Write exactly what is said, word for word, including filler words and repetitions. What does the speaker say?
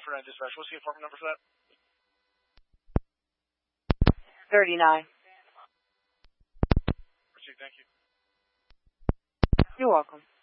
four nine dispatch. What's the informant number for that? thirty-nine. Proceed, thank you. You're welcome.